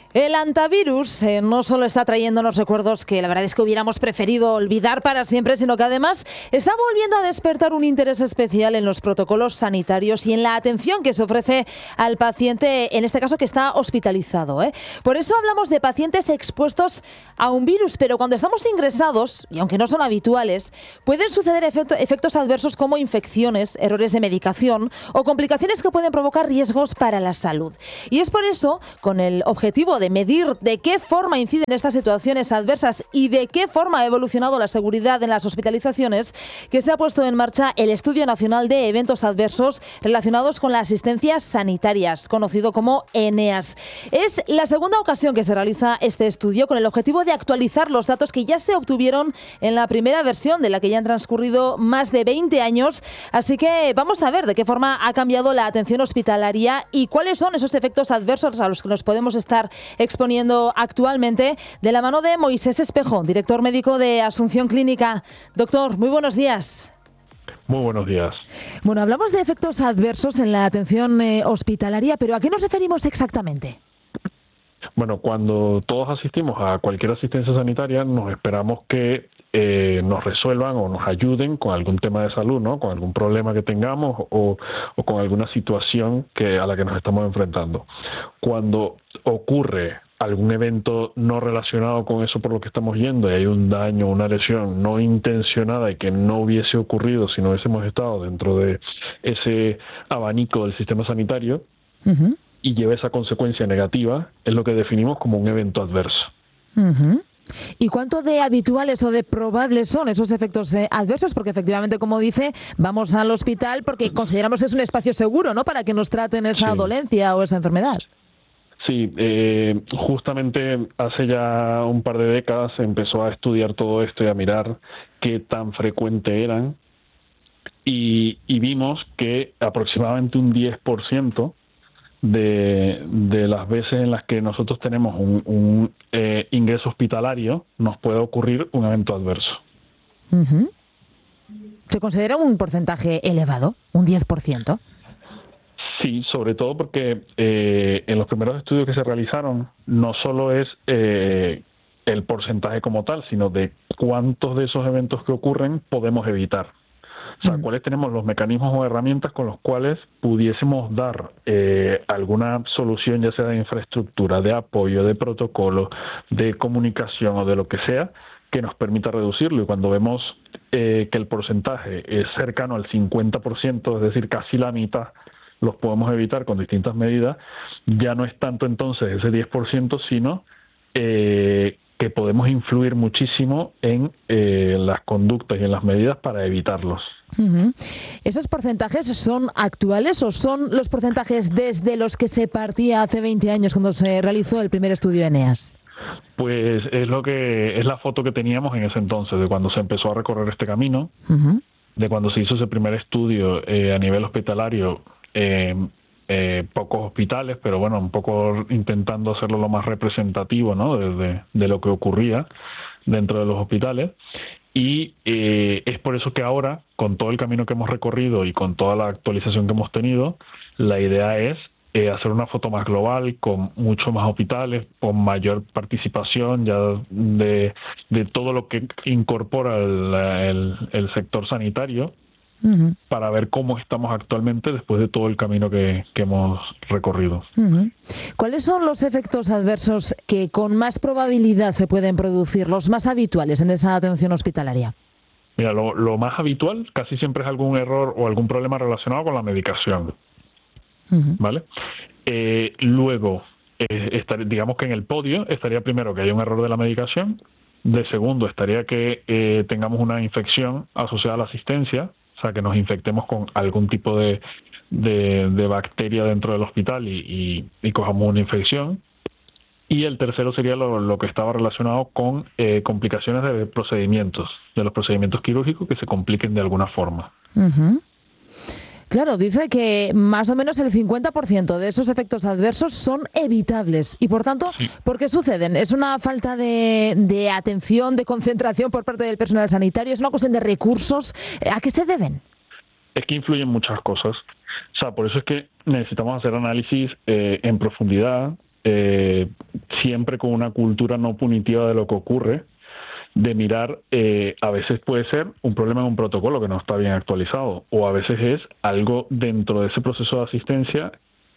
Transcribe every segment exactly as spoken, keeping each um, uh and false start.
El antivirus eh, no solo está trayéndonos recuerdos que la verdad es que hubiéramos preferido olvidar para siempre, sino que además está volviendo a despertar un interés especial en los protocolos sanitarios y en la atención que se ofrece al paciente, en este caso que está hospitalizado, ¿eh? Por eso hablamos de pacientes expuestos a un virus, pero cuando estamos ingresados, y aunque no son habituales, pueden suceder efecto, efectos adversos como infecciones, errores de medicación o complicaciones que pueden provocar riesgos para la salud. Y es por eso, con el objetivo de medir de qué forma inciden estas situaciones adversas y de qué forma ha evolucionado la seguridad en las hospitalizaciones, que se ha puesto en marcha el Estudio Nacional de Eventos Adversos relacionados con las asistencias sanitarias, conocido como ENEAS. Es la segunda ocasión que se realiza este estudio con el objetivo de actualizar los datos que ya se obtuvieron en la primera versión, de la que ya han transcurrido más de veinte años. Así que vamos a ver de qué forma ha cambiado la atención hospitalaria y cuáles son esos efectos adversos a los que nos podemos estar exponiendo actualmente, de la mano de Moisés Espejo, director médico de Asunción Clínica. Doctor, muy buenos días. Muy buenos días. Bueno, hablamos de efectos adversos en la atención eh, hospitalaria, pero ¿a qué nos referimos exactamente? Bueno, cuando todos asistimos a cualquier asistencia sanitaria, nos esperamos que eh, nos resuelvan o nos ayuden con algún tema de salud, ¿no? Con algún problema que tengamos o, o con alguna situación que a la que nos estamos enfrentando. Cuando ocurre algún evento no relacionado con eso por lo que estamos yendo y hay un daño, una lesión no intencionada y que no hubiese ocurrido si no hubiésemos estado dentro de ese abanico del sistema sanitario, uh-huh. y lleva esa consecuencia negativa, es lo que definimos como un evento adverso. Uh-huh. ¿Y cuánto de habituales o de probables son esos efectos eh, adversos? Porque efectivamente, como dice, vamos al hospital porque consideramos que es un espacio seguro, ¿no?, para que nos traten esa sí. dolencia o esa enfermedad. Sí, eh, justamente hace ya un par de décadas se empezó a estudiar todo esto y a mirar qué tan frecuente eran y, y vimos que aproximadamente un diez por ciento de, de las veces en las que nosotros tenemos un, un eh, ingreso hospitalario nos puede ocurrir un evento adverso. Uh-huh. ¿Se considera un porcentaje elevado, un diez por ciento? Sí, sobre todo porque eh, en los primeros estudios que se realizaron no solo es eh, el porcentaje como tal, sino de cuántos de esos eventos que ocurren podemos evitar. O sea, mm. cuáles tenemos los mecanismos o herramientas con los cuales pudiésemos dar eh, alguna solución, ya sea de infraestructura, de apoyo, de protocolo, de comunicación o de lo que sea, que nos permita reducirlo. Y cuando vemos eh, que el porcentaje es cercano al cincuenta por ciento, es decir, casi la mitad, los podemos evitar con distintas medidas, ya no es tanto entonces ese diez por ciento, sino eh, que podemos influir muchísimo en eh, las conductas y en las medidas para evitarlos. Uh-huh. ¿Esos porcentajes son actuales o son los porcentajes desde los que se partía hace veinte años cuando se realizó el primer estudio ENEAS? Pues es lo que es la foto que teníamos en ese entonces, de cuando se empezó a recorrer este camino, uh-huh. de cuando se hizo ese primer estudio eh, a nivel hospitalario. Eh, eh, pocos hospitales, pero bueno, un poco intentando hacerlo lo más representativo, ¿no?, de, de, de lo que ocurría dentro de los hospitales. Y eh, es por eso que ahora, con todo el camino que hemos recorrido y con toda la actualización que hemos tenido, la idea es eh, hacer una foto más global, con muchos más hospitales, con mayor participación ya de, de todo lo que incorpora el, el, el sector sanitario, Uh-huh. para ver cómo estamos actualmente después de todo el camino que, que hemos recorrido. Uh-huh. ¿Cuáles son los efectos adversos que con más probabilidad se pueden producir, los más habituales en esa atención hospitalaria? Mira, lo, lo más habitual casi siempre es algún error o algún problema relacionado con la medicación. Uh-huh. ¿Vale? Eh, luego, eh, estar, digamos que en el podio estaría primero que haya un error de la medicación, de segundo estaría que eh, tengamos una infección asociada a la asistencia, o sea, que nos infectemos con algún tipo de, de, de bacteria dentro del hospital y, y, y cojamos una infección. Y el tercero sería lo, lo que estaba relacionado con eh, complicaciones de procedimientos, de los procedimientos quirúrgicos que se compliquen de alguna forma. Uh-huh. Claro, dice que más o menos el cincuenta por ciento de esos efectos adversos son evitables y, por tanto, sí. ¿por qué suceden? ¿Es una falta de, de atención, de concentración por parte del personal sanitario? ¿Es una cuestión de recursos? ¿A qué se deben? Es que influyen muchas cosas. O sea, por eso es que necesitamos hacer análisis eh, en profundidad eh, siempre con una cultura no punitiva de lo que ocurre, de mirar, eh, a veces puede ser un problema en un protocolo que no está bien actualizado, o a veces es algo dentro de ese proceso de asistencia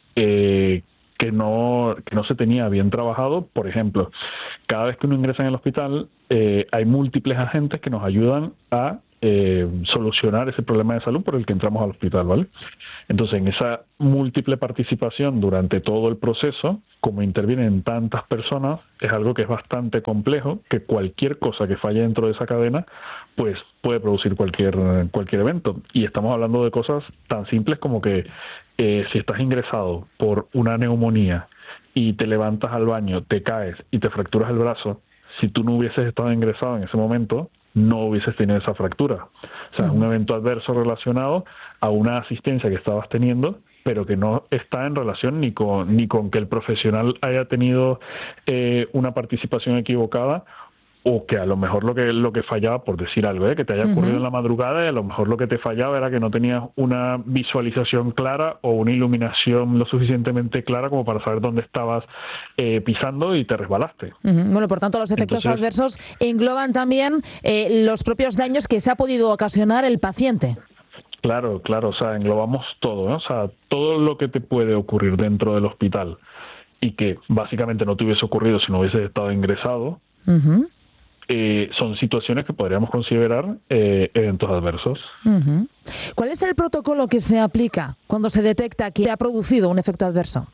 eh, que no que no se tenía bien trabajado. Por ejemplo, cada vez que uno ingresa en el hospital, eh, hay múltiples agentes que nos ayudan a eh, solucionar ese problema de salud por el que entramos al hospital, ¿vale? Entonces, en esa múltiple participación durante todo el proceso, como intervienen tantas personas, es algo que es bastante complejo, que cualquier cosa que falle dentro de esa cadena, pues puede producir cualquier cualquier evento. Y estamos hablando de cosas tan simples como que eh, si estás ingresado por una neumonía y te levantas al baño, te caes y te fracturas el brazo, si tú no hubieses estado ingresado en ese momento, no hubieses tenido esa fractura. O sea, es un evento adverso relacionado a una asistencia que estabas teniendo, pero que no está en relación ni con ni con que el profesional haya tenido eh, una participación equivocada, o que a lo mejor lo que lo que fallaba, por decir algo, ¿eh? que te haya ocurrido uh-huh. en la madrugada, y a lo mejor lo que te fallaba era que no tenías una visualización clara o una iluminación lo suficientemente clara como para saber dónde estabas eh, pisando y te resbalaste. Uh-huh. Bueno, por tanto, los efectos Entonces, adversos engloban también eh, los propios daños que se ha podido ocasionar el paciente. Claro, claro, o sea, englobamos todo, ¿no? O sea, todo lo que te puede ocurrir dentro del hospital y que básicamente no te hubiese ocurrido si no hubieses estado ingresado, uh-huh. eh, son situaciones que podríamos considerar eh, eventos adversos. Uh-huh. ¿Cuál es el protocolo que se aplica cuando se detecta que ha producido un efecto adverso?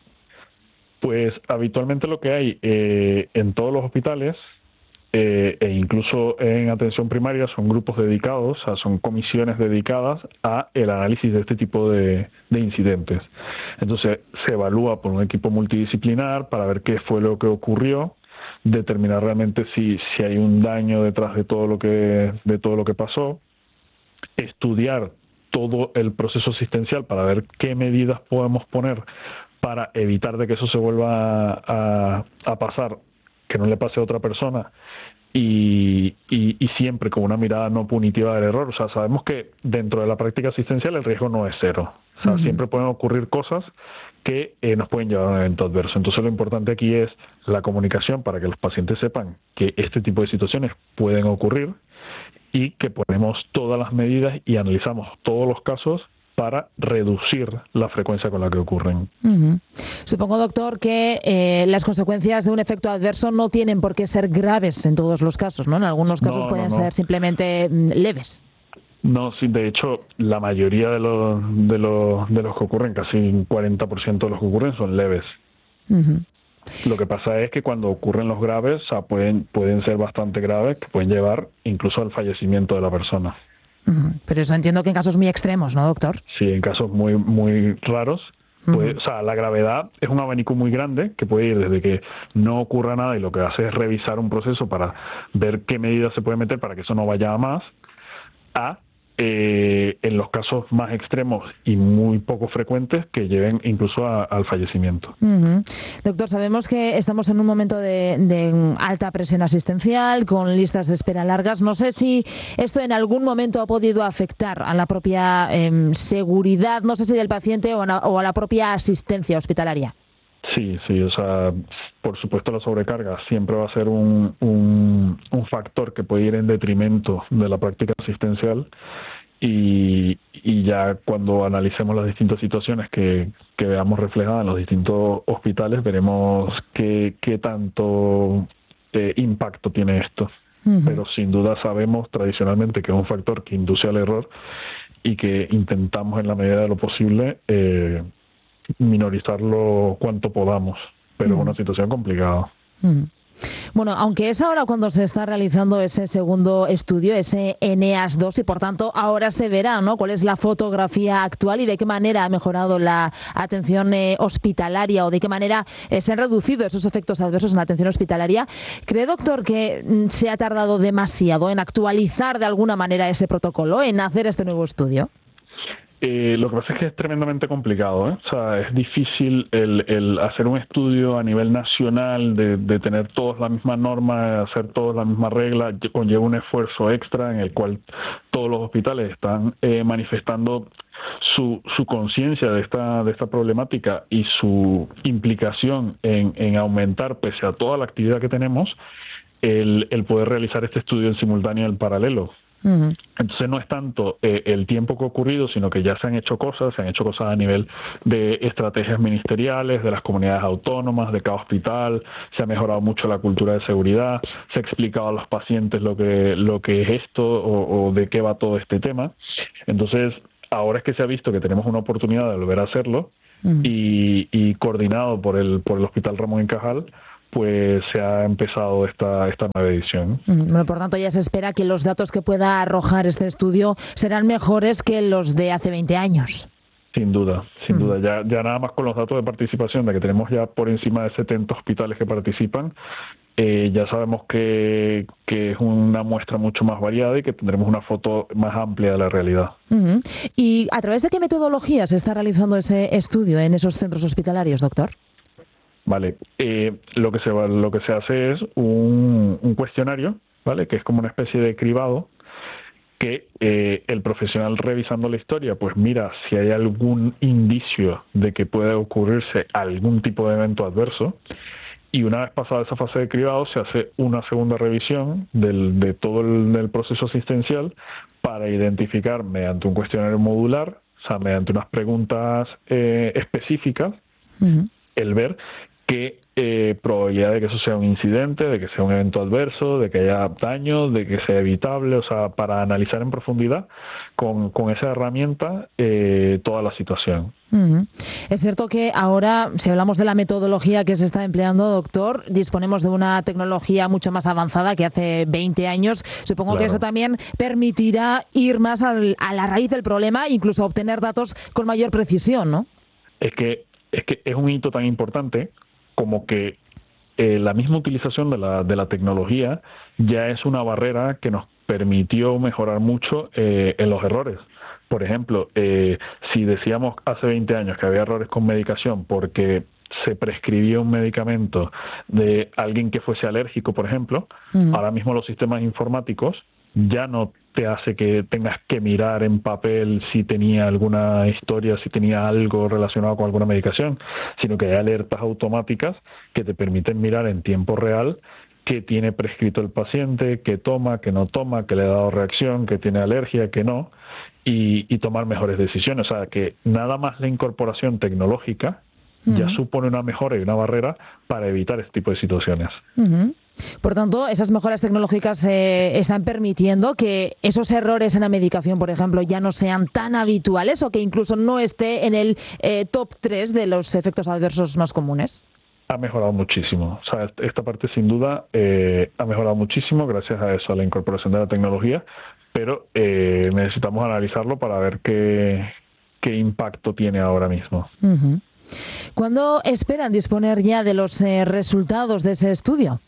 Pues habitualmente lo que hay eh, en todos los hospitales, Eh, e incluso en atención primaria, son grupos dedicados, o sea, son comisiones dedicadas a el análisis de este tipo de, de incidentes. Entonces se evalúa por un equipo multidisciplinar para ver qué fue lo que ocurrió, determinar realmente si, si hay un daño detrás de todo lo que de todo lo que pasó, estudiar todo el proceso asistencial para ver qué medidas podemos poner para evitar de que eso se vuelva a, a, a pasar, que no le pase a otra persona, y, y, y siempre con una mirada no punitiva del error. O sea, sabemos que dentro de la práctica asistencial el riesgo no es cero. O sea, uh-huh. siempre pueden ocurrir cosas que eh, nos pueden llevar a un evento adverso. Entonces lo importante aquí es la comunicación para que los pacientes sepan que este tipo de situaciones pueden ocurrir y que ponemos todas las medidas y analizamos todos los casos para reducir la frecuencia con la que ocurren. Uh-huh. Supongo, doctor, que eh, las consecuencias de un efecto adverso no tienen por qué ser graves en todos los casos, ¿no? En algunos casos no, pueden no, no. ser simplemente leves. No, sí, de hecho, la mayoría de los, de los, de los que ocurren, casi un cuarenta por ciento de los que ocurren son leves. Uh-huh. Lo que pasa es que cuando ocurren los graves, o sea, pueden, pueden ser bastante graves, que pueden llevar incluso al fallecimiento de la persona. Pero eso entiendo que en casos muy extremos, ¿no, doctor? Sí, en casos muy muy raros. Pues, uh-huh. O sea, la gravedad es un abanico muy grande que puede ir desde que no ocurra nada y lo que hace es revisar un proceso para ver qué medidas se puede meter para que eso no vaya a más, a eh, en los casos más extremos y muy poco frecuentes que lleven incluso a, al fallecimiento. Uh-huh. Doctor, sabemos que estamos en un momento de, de alta presión asistencial, con listas de espera largas. No sé si esto en algún momento ha podido afectar a la propia eh, seguridad, no sé si del paciente o a, o a la propia asistencia hospitalaria. Sí, sí, o sea, por supuesto la sobrecarga siempre va a ser un, un, un factor que puede ir en detrimento de la práctica asistencial, y, y ya cuando analicemos las distintas situaciones que, que veamos reflejadas en los distintos hospitales, veremos qué, qué tanto eh, impacto tiene esto. Uh-huh. Pero sin duda sabemos tradicionalmente que es un factor que induce al error y que intentamos en la medida de lo posible eh, minorizarlo cuanto podamos, pero es una situación complicada. Mm. Bueno, aunque es ahora cuando se está realizando ese segundo estudio, ese ENEAS dos, y por tanto ahora se verá, ¿no?, cuál es la fotografía actual y de qué manera ha mejorado la atención eh, hospitalaria, o de qué manera eh, se han reducido esos efectos adversos en la atención hospitalaria. ¿Cree, doctor, que mm, se ha tardado demasiado en actualizar de alguna manera ese protocolo, en hacer este nuevo estudio? Eh, lo que pasa es que es tremendamente complicado, ¿eh? O sea, es difícil el, el hacer un estudio a nivel nacional, de, de tener todos la misma norma, hacer todos la misma regla, conlleva un esfuerzo extra en el cual todos los hospitales están eh, manifestando su, su conciencia de esta, de esta problemática y su implicación en, en aumentar, pese a toda la actividad que tenemos, el, el poder realizar este estudio en simultáneo en paralelo. Uh-huh. Entonces no es tanto eh, el tiempo que ha ocurrido, sino que ya se han hecho cosas, se han hecho cosas a nivel de estrategias ministeriales, de las comunidades autónomas, de cada hospital, se ha mejorado mucho la cultura de seguridad, se ha explicado a los pacientes lo que, lo que es esto o, o de qué va todo este tema. Entonces, ahora es que se ha visto que tenemos una oportunidad de volver a hacerlo uh-huh. y, y coordinado por el, por el Hospital Ramón y Cajal, pues se ha empezado esta, esta nueva edición. Bueno, por tanto, ya se espera que los datos que pueda arrojar este estudio serán mejores que los de hace veinte años. Sin duda, sin mm. duda. Ya, ya nada más con los datos de participación, de que tenemos ya por encima de setenta hospitales que participan, eh, ya sabemos que, que es una muestra mucho más variada y que tendremos una foto más amplia de la realidad. Uh-huh. ¿Y a través de qué metodología se está realizando ese estudio en esos centros hospitalarios, doctor? Vale, eh, lo que se va, lo que se hace es un, un cuestionario, ¿vale? Que es como una especie de cribado que eh, el profesional revisando la historia, pues mira si hay algún indicio de que puede ocurrirse algún tipo de evento adverso, y una vez pasada esa fase de cribado se hace una segunda revisión del, de todo el del proceso asistencial para identificar mediante un cuestionario modular, o sea, mediante unas preguntas eh, específicas, uh-huh. el ver qué eh, probabilidad de que eso sea un incidente, de que sea un evento adverso, de que haya daño, de que sea evitable, o sea, para analizar en profundidad con, con esa herramienta eh, toda la situación. Uh-huh. Es cierto que ahora, si hablamos de la metodología que se está empleando, doctor, disponemos de una tecnología mucho más avanzada que hace veinte años. Supongo claro. que eso también permitirá ir más al, a la raíz del problema e incluso obtener datos con mayor precisión, ¿no? Es que, es que es un hito tan importante como que eh, la misma utilización de la, de la tecnología ya es una barrera que nos permitió mejorar mucho eh, en los errores. Por ejemplo, eh, si decíamos hace veinte años que había errores con medicación porque se prescribía un medicamento de alguien que fuese alérgico, por ejemplo, uh-huh. ahora mismo los sistemas informáticos ya no te hace que tengas que mirar en papel si tenía alguna historia, si tenía algo relacionado con alguna medicación, sino que hay alertas automáticas que te permiten mirar en tiempo real qué tiene prescrito el paciente, qué toma, qué no toma, qué le ha dado reacción, qué tiene alergia, qué no, y, y tomar mejores decisiones. O sea, que nada más la incorporación tecnológica uh-huh. ya supone una mejora y una barrera para evitar este tipo de situaciones. Uh-huh. Por tanto, esas mejoras tecnológicas eh, están permitiendo que esos errores en la medicación, por ejemplo, ya no sean tan habituales o que incluso no esté en el eh, top tres de los efectos adversos más comunes. Ha mejorado muchísimo. O sea, esta parte sin duda eh, ha mejorado muchísimo gracias a eso, a la incorporación de la tecnología, pero eh, necesitamos analizarlo para ver qué, qué impacto tiene ahora mismo. Uh-huh. ¿Cuándo esperan disponer ya de los eh, resultados de ese estudio?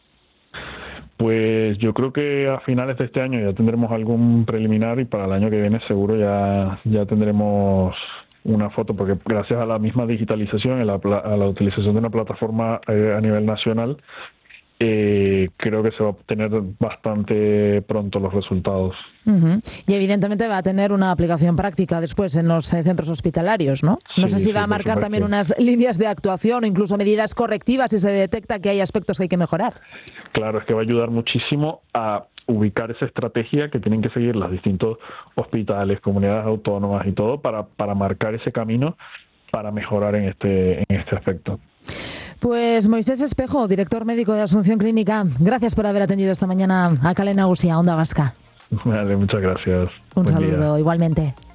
Pues yo creo que a finales de este año ya tendremos algún preliminar y para el año que viene seguro ya, ya tendremos una foto, porque gracias a la misma digitalización y a la, a la utilización de una plataforma eh, a nivel nacional, eh, creo que se va a obtener bastante pronto los resultados. Uh-huh. Y evidentemente va a tener una aplicación práctica después en los eh, centros hospitalarios, ¿no? No sí, sé si sí, va a marcar también unas líneas de actuación o incluso medidas correctivas si se detecta que hay aspectos que hay que mejorar. Claro, es que va a ayudar muchísimo a ubicar esa estrategia que tienen que seguir los distintos hospitales, comunidades autónomas y todo para, para marcar ese camino para mejorar en este, en este aspecto. Pues Moisés Espejo, director médico de Asunción Clínica, gracias por haber atendido esta mañana a Kale Nagusia, Onda Vasca. Vale, muchas gracias. Un Buen saludo, día. Igualmente.